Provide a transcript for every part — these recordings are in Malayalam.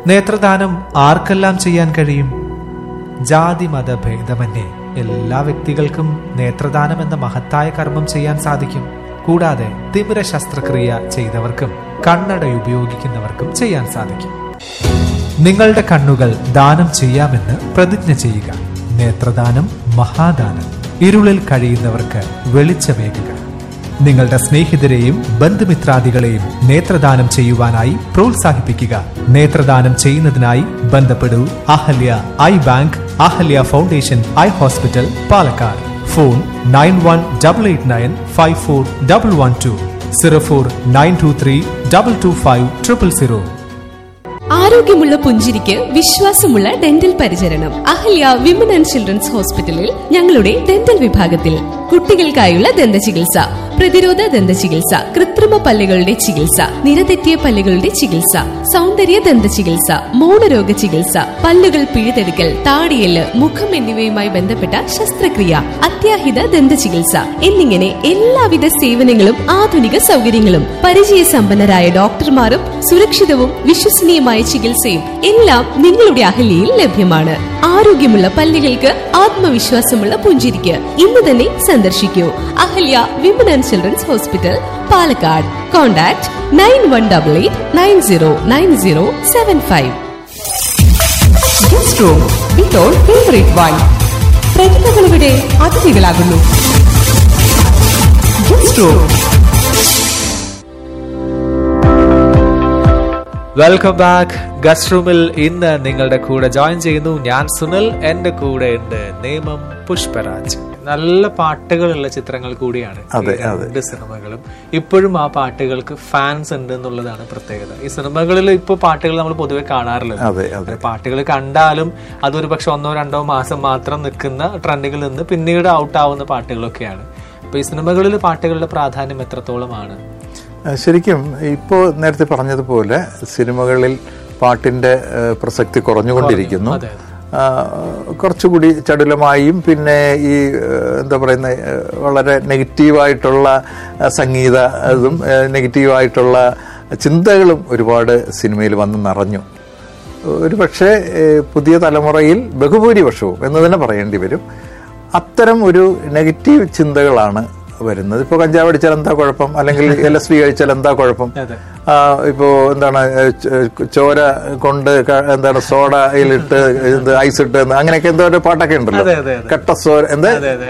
നേത്രദാനം ആർക്കെല്ലാം ചെയ്യാൻ കഴിയും? ജാതി മത ഭേദമന്യേ എല്ലാ വ്യക്തികൾക്കും നേത്രദാനം എന്ന മഹത്തായ കർമ്മം ചെയ്യാൻ സാധിക്കും. കൂടാതെ തിമിര ശസ്ത്രക്രിയ ചെയ്തവർക്കും കണ്ണട ഉപയോഗിക്കുന്നവർക്കും ചെയ്യാൻ സാധിക്കും. നിങ്ങളുടെ കണ്ണുകൾ ദാനം ചെയ്യാമെന്ന് പ്രതിജ്ഞ ചെയ്യുക. നേത്രദാനം മഹാദാനം. ഇരുളിൽ കഴിയുന്നവർക്ക് വെളിച്ചമേകുക. നിങ്ങളുടെ സ്നേഹിതരെയും ബന്ധുമിത്രാദികളെയും നേത്രദാനം ചെയ്യുവാനായി പ്രോത്സാഹിപ്പിക്കുക. നേത്രദാനം ചെയ്യുന്നതിനായി ബന്ധപ്പെടൂ Ahalya I bank, Ahalya foundation eye hospital, Palakkad. Phone 9188954112 0492325250. ആരോഗ്യമുള്ള പുഞ്ചിരിക്ക് വിശ്വാസമുള്ള ഡെന്റൽ പരിചരണം അഹല്യ വിമൻ ആൻഡ് ചിൽഡ്രൻസ് ഹോസ്പിറ്റലിൽ ഞങ്ങളുടെ ഡെന്റൽ വിഭാഗത്തിൽ കുട്ടികൾക്കായുള്ള ദന്ത ചികിത്സ, പ്രതിരോധ ദന്ത ചികിത്സ, കൃത്രിമ പല്ലുകളുടെ ചികിത്സ, നിരതെറ്റിയ പല്ലുകളുടെ ചികിത്സ, സൗന്ദര്യ ദന്ത ചികിത്സ, മൗനരോഗ ചികിത്സ, പല്ലുകൾ പിഴുതെടുക്കൽ, താടിയെല്ല്, മുഖം എന്നിവയുമായി ബന്ധപ്പെട്ട ശസ്ത്രക്രിയ, അത്യാഹിത ദന്ത ചികിത്സ എന്നിങ്ങനെ എല്ലാവിധ സേവനങ്ങളും ആധുനിക സൗകര്യങ്ങളും പരിചയസമ്പന്നരായ ഡോക്ടർമാരും സുരക്ഷിതവും വിശ്വസനീയമായ ചികിത്സയും എല്ലാം നിങ്ങളുടെ അഹല്യയിൽ ലഭ്യമാണ്. ആരോഗ്യമുള്ള പല്ലുകൾക്ക് ആത്മവിശ്വാസമുള്ള പുഞ്ചിരിക്ക് ഇന്ന് തന്നെ സന്ദർശിക്കൂ Ahalya women and children's hospital, Palakkad. Contact 9188909075. Guest room with all favourite wine. പ്രതിഭകളുടെ അതിഥികളാകുന്നു. Guest room. Welcome back. Guest റൂമിൽ ഇന്ന് നിങ്ങളുടെ കൂടെ ജോയിൻ ചെയ്യുന്നു ഞാൻ സുനിൽ. എന്റെ കൂടെ ഉണ്ട് നേമം പുഷ്പരാജ്. നല്ല പാട്ടുകളുള്ള ചിത്രങ്ങൾ കൂടിയാണ് രണ്ട് സിനിമകളും. ഇപ്പോഴും ആ പാട്ടുകൾക്ക് ഫാൻസ് ഉണ്ട് എന്നുള്ളതാണ് പ്രത്യേകത. ഈ സിനിമകളിൽ ഇപ്പോൾ പാട്ടുകൾ നമ്മൾ പൊതുവെ കാണാറില്ല. പാട്ടുകൾ കണ്ടാലും അതൊരു പക്ഷെ 1-2 മാസം മാത്രം നിൽക്കുന്ന ട്രെൻഡുകളിൽ നിന്ന് പിന്നീട് ഔട്ട് ആവുന്ന പാട്ടുകളൊക്കെയാണ്. അപ്പൊ ഈ സിനിമകളിൽ പാട്ടുകളുടെ പ്രാധാന്യം എത്രത്തോളമാണ്? ശരിക്കും ഇപ്പോൾ നേരത്തെ പറഞ്ഞതുപോലെ സിനിമകളിൽ പാട്ടിന്റെ പ്രസക്തി കുറഞ്ഞുകൊണ്ടിരിക്കുന്നു. കുറച്ചുകൂടി ചടുലമായും പിന്നെ ഈ എന്താ പറയുന്ന വളരെ നെഗറ്റീവായിട്ടുള്ള സംഗീതവും നെഗറ്റീവായിട്ടുള്ള ചിന്തകളും ഒരുപാട് സിനിമയിൽ വന്ന് നിറഞ്ഞു. ഒരു പക്ഷേ പുതിയ തലമുറയിൽ ബഹുഭൂരിപക്ഷവും എന്ന് തന്നെ പറയേണ്ടി വരും അത്തരം ഒരു നെഗറ്റീവ് ചിന്തകളാണ് വരുന്നത്. ഇപ്പോൾ കഞ്ചാവ് അടിച്ചാൽ എന്താ കുഴപ്പം, അല്ലെങ്കിൽ LSD കഴിച്ചാൽ എന്താ കുഴപ്പം, ഇപ്പോ എന്താണ് ചോര കൊണ്ട് എന്താണ് സോഡയിലിട്ട് ഐസ് ഇട്ട് അങ്ങനെയൊക്കെ എന്തോ ഒരു പാട്ടൊക്കെ ഉണ്ടല്ലോ, കട്ടസോര എന്താ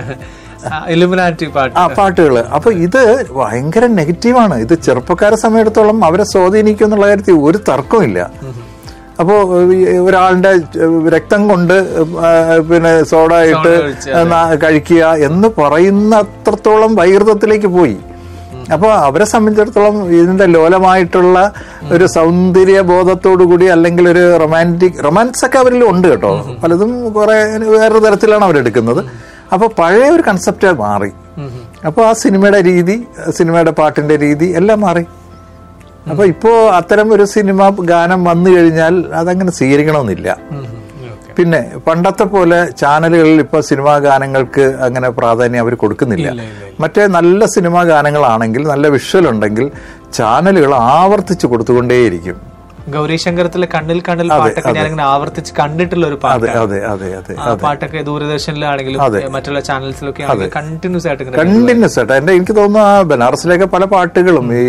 പാട്ടുകള്. അപ്പൊ ഇത് ഭയങ്കര നെഗറ്റീവാണ്. ഇത് ചെറുപ്പക്കാരെ സമയത്തോളം അവരെ സ്വാധീനിക്കും എന്നുള്ള കാര്യത്തിൽ ഒരു തർക്കമില്ല. അപ്പോ ഒരാളുടെ രക്തം കൊണ്ട് പിന്നെ സോഡ ഇട്ട് കഴിക്കുക എന്ന് പറയുന്ന അത്രത്തോളം വൈകൃതത്തിലേക്ക് പോയി. അപ്പൊ അവരെ സംബന്ധിച്ചിടത്തോളം ഇതിന്റെ ലോലമായിട്ടുള്ള ഒരു സൗന്ദര്യ ബോധത്തോടു കൂടി അല്ലെങ്കിൽ ഒരു റൊമാൻസ് ഒക്കെ അവരിൽ ഉണ്ട് കേട്ടോ. പലതും കുറെ വേറൊരു തരത്തിലാണ് അവരെടുക്കുന്നത്. അപ്പൊ പഴയ ഒരു കൺസെപ്റ്റ് മാറി. അപ്പൊ ആ സിനിമയുടെ രീതി, സിനിമയുടെ പാട്ടിന്റെ രീതി എല്ലാം മാറി. അപ്പൊ ഇപ്പോ അത്തരം ഒരു സിനിമ ഗാനം വന്നു കഴിഞ്ഞാൽ അതങ്ങനെ സ്വീകരിക്കണമെന്നില്ല. പിന്നെ പണ്ടത്തെ പോലെ ചാനലുകളിൽ ഇപ്പൊ സിനിമാ ഗാനങ്ങൾക്ക് അങ്ങനെ പ്രാധാന്യം അവർ കൊടുക്കുന്നില്ല. മറ്റേ നല്ല സിനിമാ ഗാനങ്ങളാണെങ്കിൽ, നല്ല വിഷ്വൽ ഉണ്ടെങ്കിൽ ചാനലുകൾ ആവർത്തിച്ച് കൊടുത്തുകൊണ്ടേയിരിക്കും. ഗൗരീശങ്കരത്തിലെ കണ്ണിൽ കണ്ണിൽ പാട്ടൊക്കെ ഞാനിങ്ങനെ ആവർത്തിച്ച് കണ്ടിട്ടുള്ള ഒരു പാട്ട്. പാട്ടൊക്കെ ദൂരദർശനിലാണെങ്കിലും മറ്റുള്ള ചാനൽസിലൊക്കെ കണ്ടിന്യൂസ് ആയിട്ട് എന്റെ എനിക്ക് തോന്നുന്നു ആ ബനാറസിലേക്ക് പല പാട്ടുകളും ഈ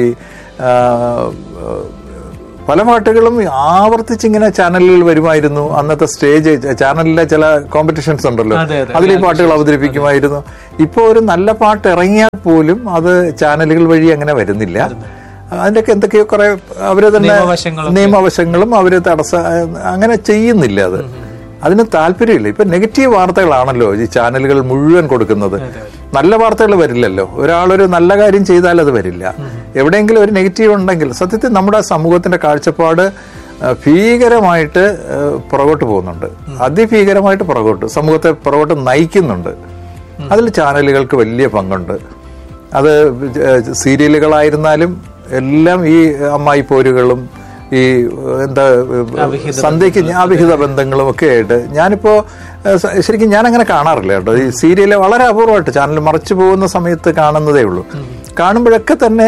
പല പാട്ടുകളും ആവർത്തിച്ചിങ്ങനെ ചാനലുകൾ വരുമായിരുന്നു. അന്നത്തെ സ്റ്റേജ് ചാനലിലെ ചില കോമ്പറ്റീഷൻസ് ഉണ്ടല്ലോ, അതിൽ ഈ പാട്ടുകൾ അവതരിപ്പിക്കുമായിരുന്നു. ഇപ്പൊ ഒരു നല്ല പാട്ട് ഇറങ്ങിയാൽ പോലും അത് ചാനലുകൾ വഴി അങ്ങനെ വരുന്നില്ല. അതിന്റെയൊക്കെ എന്തൊക്കെയോ കുറെ അവര് തന്നെ നിയമവശങ്ങളും അവര് അങ്ങനെ ചെയ്യുന്നില്ല. അതിന് താല്പര്യമില്ല. ഇപ്പൊ നെഗറ്റീവ് വാർത്തകളാണല്ലോ ഈ ചാനലുകൾ മുഴുവൻ കൊടുക്കുന്നത്. നല്ല വാർത്തകൾ വരില്ലല്ലോ. ഒരാളൊരു നല്ല കാര്യം ചെയ്താൽ അത് വരില്ല. എവിടെയെങ്കിലും ഒരു നെഗറ്റീവ് ഉണ്ടെങ്കിൽ സത്യത്തിൽ നമ്മുടെ സമൂഹത്തിന്റെ കാഴ്ചപ്പാട് ഭീകരമായിട്ട് പുറകോട്ട് പോകുന്നുണ്ട്. അതിഭീകരമായിട്ട് സമൂഹത്തെ പുറകോട്ട് നയിക്കുന്നുണ്ട്. അതിൽ ചാനലുകൾക്ക് വലിയ പങ്കുണ്ട്. അത് സീരിയലുകളായിരുന്നാലും എല്ലാം ഈ അമ്മായി പോരുകളും ഈ എന്താ സന്ധ്യയ്ക്ക് അവിഹിത ബന്ധങ്ങളും ഒക്കെ ആയിട്ട് ഞാനിപ്പോ ശരിക്കും ഞാനങ്ങനെ കാണാറില്ല കേട്ടോ. ഈ സീരിയല് വളരെ അപൂർവമായിട്ട് ചാനൽ മറച്ചു പോകുന്ന സമയത്ത് കാണുന്നതേ ഉള്ളൂ. കാണുമ്പോഴൊക്കെ തന്നെ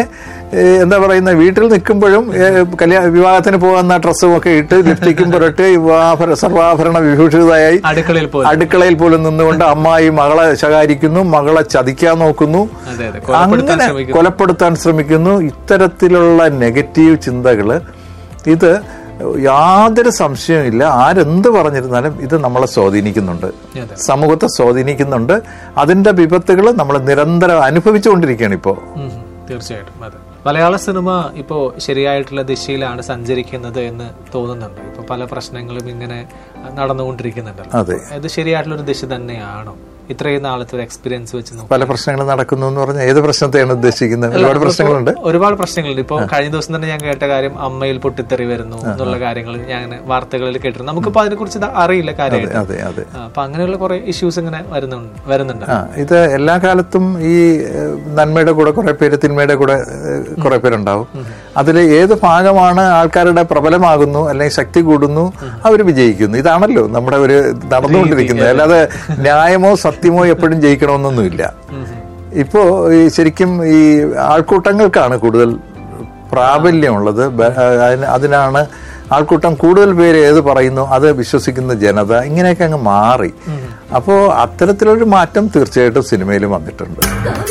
എന്താ പറയുന്ന, വീട്ടിൽ നിൽക്കുമ്പോഴും വിവാഹത്തിന് പോകുന്ന ഡ്രസ്സും ഒക്കെ ഇട്ട് ലിപ്സ്റ്റിക്കും പുരട്ട് സർവാഭരണ വിഭൂഷിതയായി അടുക്കളയിൽ പോലും നിന്നുകൊണ്ട് അമ്മായി മകളെ ശകാരിക്കുന്നു, മകളെ ചതിക്കാൻ നോക്കുന്നു, അങ്ങനെ കൊലപ്പെടുത്താൻ ശ്രമിക്കുന്നു. ഇത്തരത്തിലുള്ള നെഗറ്റീവ് ചിന്തകള് ഇത് യാതൊരു സംശയമില്ല, ആരെന്ത് പറഞ്ഞിരുന്നാലും ഇത് നമ്മളെ സ്വാധീനിക്കുന്നുണ്ട്, സമൂഹത്തെ സ്വാധീനിക്കുന്നുണ്ട്. അതിന്റെ വിപത്തുകൾ നമ്മൾ നിരന്തരം അനുഭവിച്ചുകൊണ്ടിരിക്കുകയാണ് ഇപ്പോൾ. തീർച്ചയായിട്ടും അതെ. മലയാള സിനിമ ഇപ്പോ ശരിയായിട്ടുള്ള ദിശയിലാണ് സഞ്ചരിക്കുന്നത് എന്ന് തോന്നുന്നുണ്ട്. ഇപ്പൊ പല പ്രശ്നങ്ങളും ഇങ്ങനെ നടന്നുകൊണ്ടിരിക്കുന്നുണ്ടല്ലോ. ഇത് ശരിയായിട്ടുള്ള ഒരു ദിശ തന്നെയാണോ? ഇത്രയും നാളത്തെ ഒരു എക്സ്പീരിയൻസ് വെച്ച് പല പ്രശ്നങ്ങൾ നടക്കുന്നു എന്ന് പറഞ്ഞാൽ ഏത് പ്രശ്നത്തെയാണ് ഉദ്ദേശിക്കുന്നത്? ഒരുപാട് പ്രശ്നങ്ങളുണ്ട്. ഒരുപാട് പ്രശ്നങ്ങളുണ്ട്. ഇപ്പൊ കഴിഞ്ഞ ദിവസം തന്നെ ഞാൻ കേട്ട കാര്യം, അമ്മയിൽ പൊട്ടിത്തെറി വരുന്നു എന്നുള്ള കാര്യങ്ങൾ ഞാൻ വാർത്തകളിൽ കേട്ടിരുന്നു. നമുക്കിപ്പോ അതിനെ കുറിച്ച് അറിയില്ല കാര്യമായിട്ട്. അപ്പൊ അങ്ങനെയുള്ള കുറെ ഇഷ്യൂസ് ഇങ്ങനെ വരുന്നുണ്ട്. ഇത് എല്ലാ കാലത്തും ഈ നന്മയുടെ കൂടെ കുറെ പേര്, തിന്മയുടെ കൂടെ കുറെ പേരുണ്ടാവും. അതിൽ ഏത് ഭാഗമാണ് ആൾക്കാരുടെ പ്രബലമാകുന്നു അല്ലെങ്കിൽ ശക്തി കൂടുന്നു, അവർ വിജയിക്കുന്നു. ഇതാണല്ലോ നമ്മുടെ ഒരു നടന്നുകൊണ്ടിരിക്കുന്നത്. അല്ലാതെ ന്യായമോ സത്യമോ എപ്പോഴും ജയിക്കണമെന്നൊന്നുമില്ല. ഇപ്പോ ശരിക്കും ഈ ആൾക്കൂട്ടങ്ങൾക്കാണ് കൂടുതൽ പ്രാബല്യമുള്ളത്. അതിനാണ് ആൾക്കൂട്ടം, കൂടുതൽ പേര് ഏത് പറയുന്നു അത് വിശ്വസിക്കുന്ന ജനത, ഇങ്ങനെയൊക്കെ അങ്ങ് മാറി. അപ്പോ അത്തരത്തിലൊരു മാറ്റം തീർച്ചയായിട്ടും സിനിമയിലും വന്നിട്ടുണ്ട്.